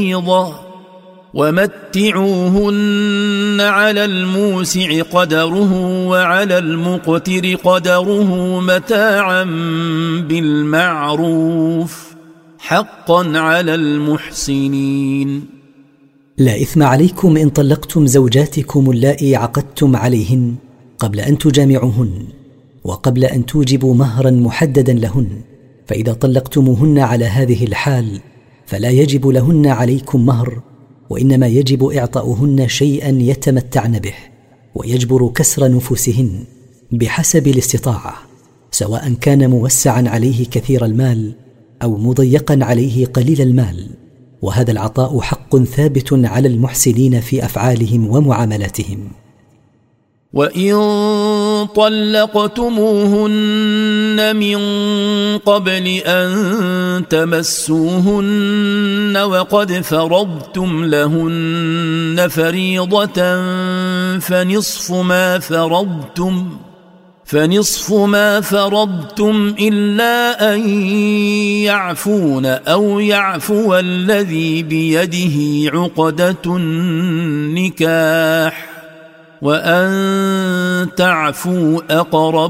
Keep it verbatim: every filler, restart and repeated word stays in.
ومتعوهن على الموسع قدره وعلى المقتر قدره متاعا بالمعروف حقا على المحسنين. لا إثم عليكم إن طلقتم زوجاتكم اللائي عقدتم عليهن قبل أن تجامعوهن وقبل أن توجبوا مهرا محددا لهن، فإذا طلقتموهن على هذه الحال فلا يجب لهن عليكم مهر، وإنما يجب إعطاؤهن شيئا يتمتعن به، ويجبر كسر نفوسهن بحسب الاستطاعة، سواء كان موسعا عليه كثير المال أو مضيقا عليه قليل المال، وهذا العطاء حق ثابت على المحسنين في أفعالهم ومعاملاتهم. وإن طلقتموهن من قبل أن تمسوهن وقد فرضتم لهن فريضة فنصف ما فرضتم فنصف ما فرضتم إلا أن يعفون أو يعفو الذي بيده عقدة النكاح وأن تعفوا أقرب